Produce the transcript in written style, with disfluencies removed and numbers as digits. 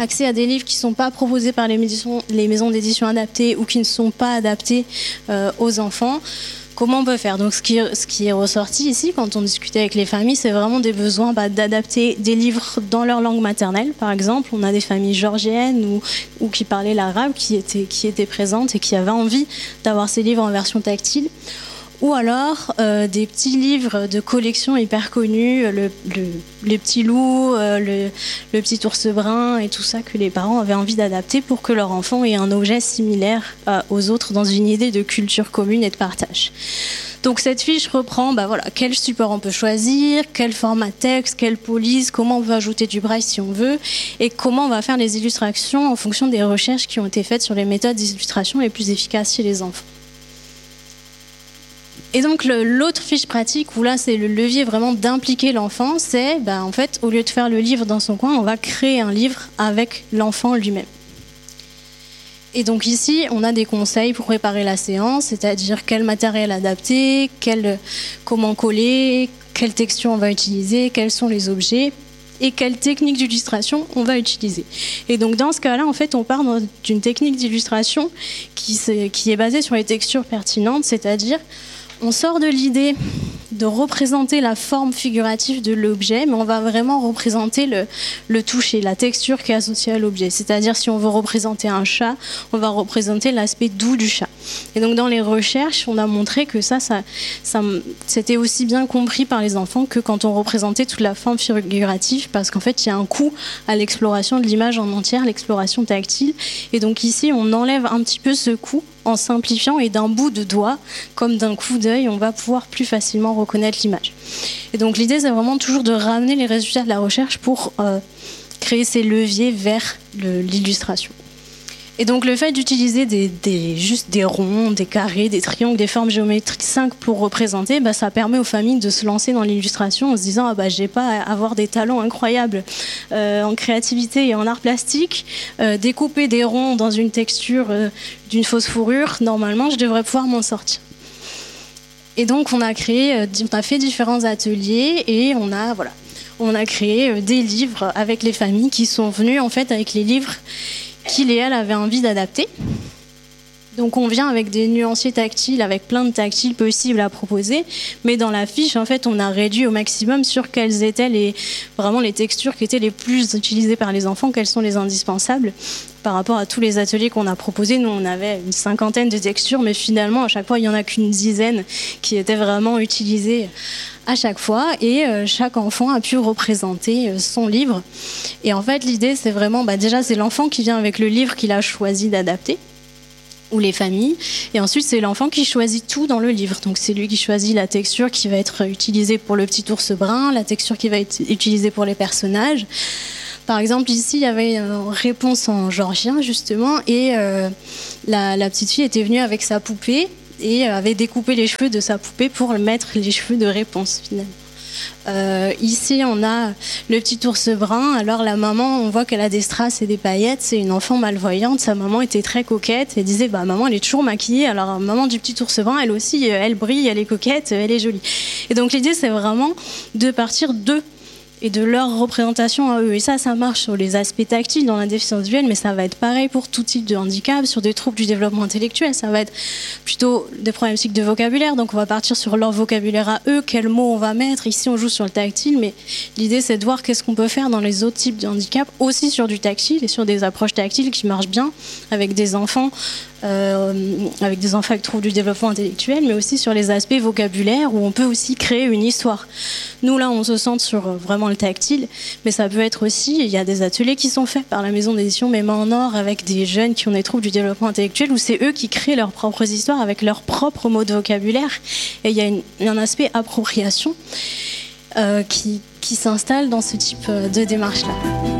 accès à des livres qui ne sont pas proposés par les maisons d'édition adaptées ou qui ne sont pas adaptés aux enfants. Comment on peut faire ? Donc, ce qui est ressorti ici, quand on discutait avec les familles, c'est vraiment des besoins d'adapter des livres dans leur langue maternelle. Par exemple, on a des familles géorgiennes ou qui parlaient l'arabe qui étaient présentes et qui avaient envie d'avoir ces livres en version tactile. Ou alors des petits livres de collection hyper connus, le petit loup, le petit ours brun et tout ça que les parents avaient envie d'adapter pour que leur enfant ait un objet similaire aux autres dans une idée de culture commune et de partage. Donc cette fiche reprend quel support on peut choisir, quel format texte, quelle police, comment on peut ajouter du braille si on veut, et comment on va faire les illustrations en fonction des recherches qui ont été faites sur les méthodes d'illustration les plus efficaces chez les enfants. Et donc l'autre fiche pratique, où là c'est le levier vraiment d'impliquer l'enfant, c'est en fait, au lieu de faire le livre dans son coin, on va créer un livre avec l'enfant lui-même. Et donc ici, on a des conseils pour préparer la séance, c'est-à-dire quel matériel adapter, comment coller, quelle texture on va utiliser, quels sont les objets et quelle technique d'illustration on va utiliser. Et donc dans ce cas-là, en fait, on part d'une technique d'illustration qui est basée sur les textures pertinentes, c'est-à-dire on sort de l'idée de représenter la forme figurative de l'objet, mais on va vraiment représenter le toucher, la texture qui est associée à l'objet. C'est-à-dire, si on veut représenter un chat, on va représenter l'aspect doux du chat. Et donc, dans les recherches, on a montré que ça c'était aussi bien compris par les enfants que quand on représentait toute la forme figurative, parce qu'en fait, il y a un coût à l'exploration de l'image en entière, l'exploration tactile. Et donc ici, on enlève un petit peu ce coût en simplifiant, et d'un bout de doigt, comme d'un coup d'œil, on va pouvoir plus facilement reconnaître l'image. Et donc l'idée, c'est vraiment toujours de ramener les résultats de la recherche pour créer ces leviers vers l'illustration. Et donc le fait d'utiliser juste des ronds, des carrés, des triangles, des formes géométriques simples pour représenter, ça permet aux familles de se lancer dans l'illustration en se disant j'ai pas à avoir des talents incroyables en créativité et en art plastique, découper des ronds dans une texture d'une fausse fourrure, normalement je devrais pouvoir m'en sortir. Et donc on a fait différents ateliers et on a créé des livres avec les familles qui sont venues en fait avec les livres qu'il et elle avaient envie d'adapter. Donc on vient avec des nuanciers tactiles, avec plein de tactiles possibles à proposer, mais dans la fiche, en fait, on a réduit au maximum sur quelles étaient les textures qui étaient les plus utilisées par les enfants, quelles sont les indispensables. Par rapport à tous les ateliers qu'on a proposés, nous on avait une 50aine de textures, mais finalement à chaque fois il n'y en a qu'une dizaine qui étaient vraiment utilisées à chaque fois, et chaque enfant a pu représenter son livre. Et en fait l'idée c'est vraiment, déjà c'est l'enfant qui vient avec le livre qu'il a choisi d'adapter, ou les familles, et ensuite c'est l'enfant qui choisit tout dans le livre. Donc c'est lui qui choisit la texture qui va être utilisée pour le petit ours brun, la texture qui va être utilisée pour les personnages. Par exemple, ici, il y avait une réponse en géorgien, justement, et la petite fille était venue avec sa poupée et avait découpé les cheveux de sa poupée pour mettre les cheveux de réponse, finalement. Ici, on a le petit ours brun. Alors, la maman, on voit qu'elle a des strass et des paillettes. C'est une enfant malvoyante. Sa maman était très coquette. Elle disait, maman, elle est toujours maquillée. Alors, maman du petit ours brun, elle aussi, elle brille, elle est coquette, elle est jolie. Et donc, l'idée, c'est vraiment de partir d'eux et de leur représentation à eux. Et ça marche sur les aspects tactiles dans la déficience visuelle, mais ça va être pareil pour tout type de handicap, sur des troubles du développement intellectuel. Ça va être plutôt des problématiques de vocabulaire, donc on va partir sur leur vocabulaire à eux, quels mots on va mettre. Ici, on joue sur le tactile, mais l'idée, c'est de voir qu'est-ce qu'on peut faire dans les autres types de handicap, aussi sur du tactile et sur des approches tactiles qui marchent bien avec des enfants avec troubles du développement intellectuel, mais aussi sur les aspects vocabulaires où on peut aussi créer une histoire. Nous, là, on se centre sur vraiment le tactile, mais ça peut être aussi, il y a des ateliers qui sont faits par la maison d'édition Mes Mains en Or avec des jeunes qui ont des troubles du développement intellectuel, où c'est eux qui créent leurs propres histoires avec leurs propres mots de vocabulaire. Et il y a un aspect appropriation qui s'installe dans ce type de démarche-là.